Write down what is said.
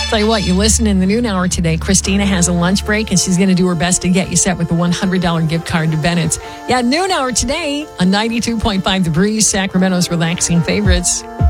Tell you what, you listen in the noon hour today. Christina has a lunch break, and she's going to do her best to get you set with the $100 gift card to Bennett's. Yeah, noon hour today on 92.5 The Breeze, Sacramento's relaxing favorites.